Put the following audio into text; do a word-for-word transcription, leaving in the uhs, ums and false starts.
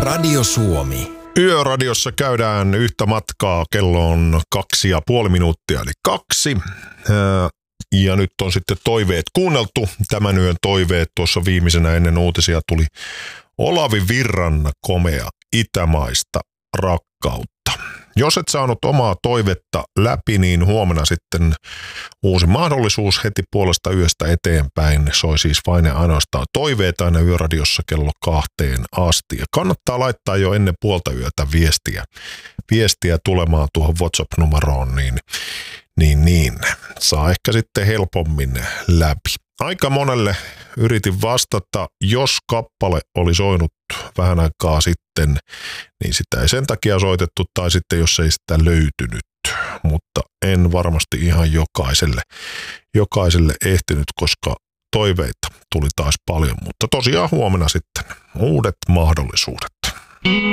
Radio Suomi. Yöradiossa käydään yhtä matkaa, kello on kaksi ja puoli minuuttia, eli kaksi. Ja nyt on sitten toiveet kuunneltu. Tämän yön toiveet tuossa viimeisenä ennen uutisia tuli Olavi Virran komea itämaista rakkautta. Jos et saanut omaa toivetta läpi, niin huomenna sitten uusi mahdollisuus heti puolesta yöstä eteenpäin. Soi siis vain ja ainoastaan toiveet aina Yöradiossa kello kahteen asti. Ja kannattaa laittaa jo ennen puolta yötä viestiä, viestiä tulemaan tuohon WhatsApp-numeroon, niin, niin, niin saa ehkä sitten helpommin läpi. Aika monelle yritin vastata, jos kappale oli soinut vähän aikaa sitten, niin sitä ei sen takia soitettu, tai sitten jos ei sitä löytynyt, mutta en varmasti ihan jokaiselle, jokaiselle ehtinyt, koska toiveita tuli taas paljon, mutta tosiaan huomenna sitten uudet mahdollisuudet.